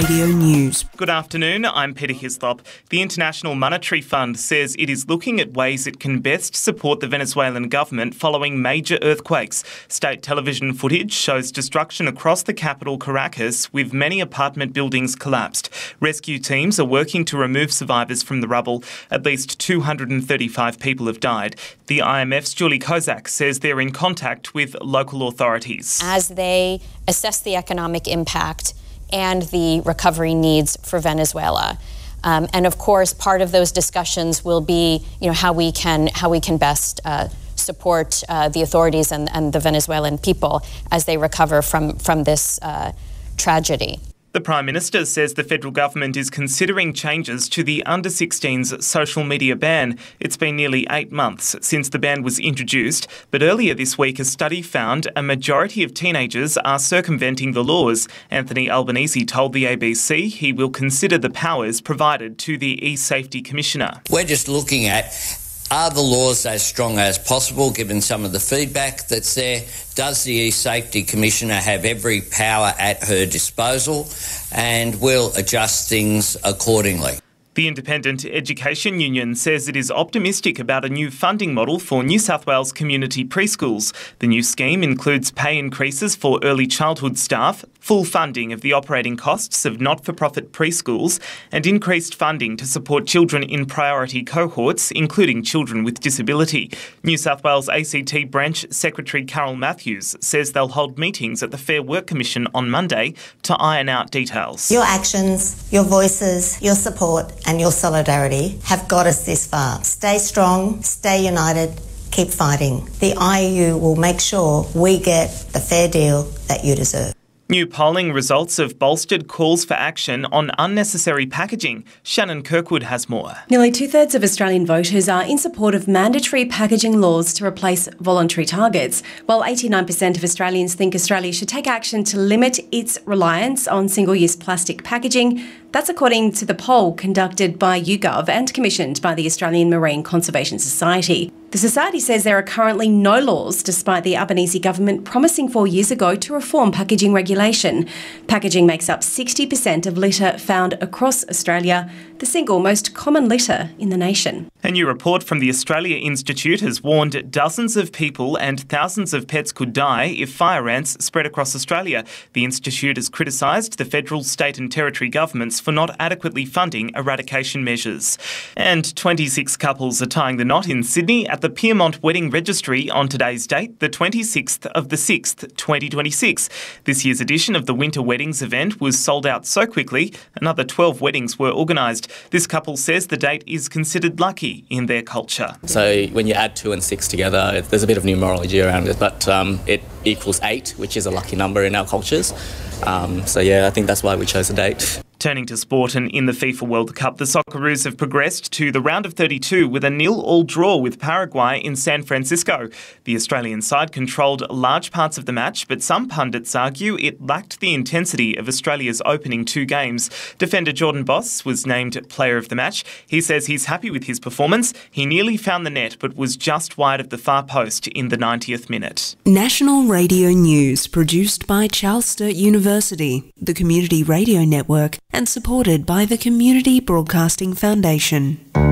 Radio News. Good afternoon, I'm Peter Hislop. The International Monetary Fund says it is looking at ways it can best support the Venezuelan government following major earthquakes. State television footage shows destruction across the capital, Caracas, with many apartment buildings collapsed. Rescue teams are working to remove survivors from the rubble. At least 235 people have died. The IMF's Julie Kozak says they're in contact with local authorities. As they assess the economic impact and the recovery needs for Venezuela. And of course, part of those discussions will be, how we can best support the authorities and the Venezuelan people as they recover from this tragedy. The Prime Minister says the federal government is considering changes to the under-16s social media ban. It's been nearly 8 months since the ban was introduced, but earlier this week a study found a majority of teenagers are circumventing the laws. Anthony Albanese told the ABC he will consider the powers provided to the e-Safety Commissioner. We're just looking at, are the laws as strong as possible, given some of the feedback that's there? Does the e-Safety Commissioner have every power at her disposal? And we'll adjust things accordingly. The Independent Education Union says it is optimistic about a new funding model for New South Wales community preschools. The new scheme includes pay increases for early childhood staff, full funding of the operating costs of not-for-profit preschools, and increased funding to support children in priority cohorts, including children with disability. New South Wales ACT Branch Secretary Carol Matthews says they'll hold meetings at the Fair Work Commission on Monday to iron out details. Your actions, your voices, your support and your solidarity have got us this far. Stay strong, stay united, keep fighting. The IEU will make sure we get the fair deal that you deserve. New polling results have bolstered calls for action on unnecessary packaging. Shannon Kirkwood has more. Nearly 2/3 of Australian voters are in support of mandatory packaging laws to replace voluntary targets, while 89% of Australians think Australia should take action to limit its reliance on single-use plastic packaging. That's according to the poll conducted by YouGov and commissioned by the Australian Marine Conservation Society. The Society says there are currently no laws, despite the Albanese government promising 4 years ago to reform packaging regulation. Packaging makes up 60% of litter found across Australia, the single most common litter in the nation. A new report from the Australia Institute has warned dozens of people and thousands of pets could die if fire ants spread across Australia. The Institute has criticised the federal, state and territory governments for not adequately funding eradication measures. And 26 couples are tying the knot in Sydney at the Pyrmont Wedding Registry on today's date, the 26th of the 6th, 2026. This year's edition of the Winter Weddings event was sold out so quickly, another 12 weddings were organised. This couple says the date is considered lucky in their culture. So when you add 2 and 6 together, there's a bit of numerology around it, but it equals 8, which is a lucky number in our cultures. I think that's why we chose the date. Turning to sport, and in the FIFA World Cup, the Socceroos have progressed to the round of 32 with a 0-0 draw with Paraguay in San Francisco. The Australian side controlled large parts of the match, but some pundits argue it lacked the intensity of Australia's opening 2 games. Defender Jordan Boss was named player of the match. He says he's happy with his performance. He nearly found the net, but was just wide of the far post in the 90th minute. National Radio News, produced by Charles Sturt University, the Community Radio Network, and supported by the Community Broadcasting Foundation.